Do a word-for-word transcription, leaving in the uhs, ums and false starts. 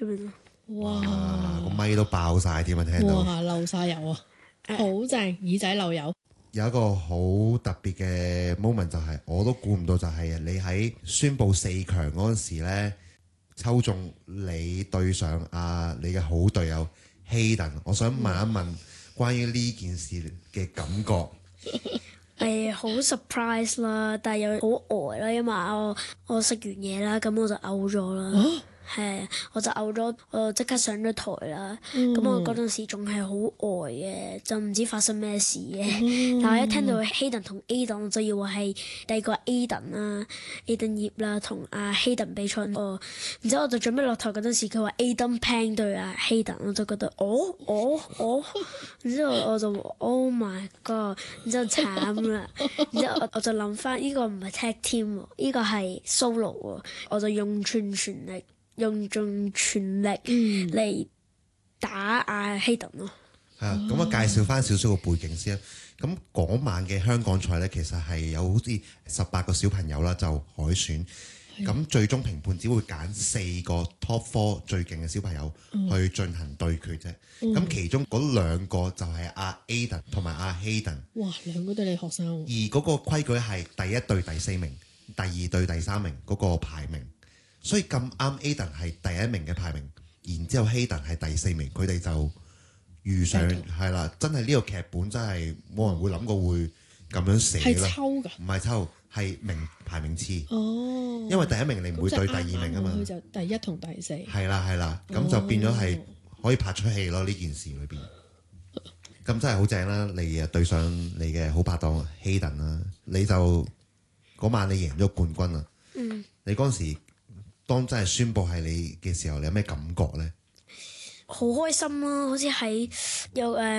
邊咯。 哇！個咪都爆晒添啊，聽到。 哇！漏晒油啊，好正，耳仔漏油。 有一個好特別嘅 moment 就係、是，我都估唔到就係你喺宣佈四強嗰陣時咧，抽中你對上啊你嘅好隊友 Hayden。我想問一問關於呢件事嘅感覺。 誒好 surprise 啦，但係又好呆啦，因為我我食完嘢啦，咁我就嘔咗啦。係，我就嘔咗，我就即刻上咗台啦。咁、嗯、我嗰陣時仲係好呆嘅，就唔知發生咩事嘅。嗯、但係一聽到 Hayden 同 Aden， 我就以為係第二個 Aden 啦 ，Aden 葉啦，同阿 Hayden 比賽。哦，然之後我就準備落台嗰陣時，佢話 Aden Pan 對阿 Hayden， 我就覺得哦哦哦，然之後我就 Oh my God， 然之後慘啦，然之後我我就諗翻呢個唔係 tag team 喎，呢個係 solo 喎，我就用盡全力。用盡全力嚟打阿 Hayden 咯。 係啊，咁我介紹翻少少個背景先啦。咁嗰晚嘅香港賽呢，其實係有好似十八個小朋友啦，就海選。咁最終評判只會揀四個 top four 最勁嘅小朋友去進行對決啫。咁、嗯、其中嗰兩個就係阿 Aden 同埋阿 Hayden。 哇，兩個都係你學生喎。 而嗰個規矩係第一對第四名，第二對第三名嗰個排名。所以咁啱 Aden 係第一名嘅排名，然之後 Hayden 係第四名，佢哋就遇上係啦，真係呢個劇本真係冇人會諗過會咁樣寫啦。 係抽㗎？ 唔係抽，係名排名次。 哦， 因為第一名你唔會對第二名啊嘛。 佢就第一同第四。係啦係啦，咁就變咗係可以拍出戲咯呢件事裏邊。咁真係好正啦！你啊對上你嘅好拍檔 Hayden 啦，你就嗰晚你贏咗冠軍啊！嗯，你嗰陣時。當真係宣佈係你嘅時候，你有咩感覺呢？ 好開心咯、啊，好似喺有誒。呃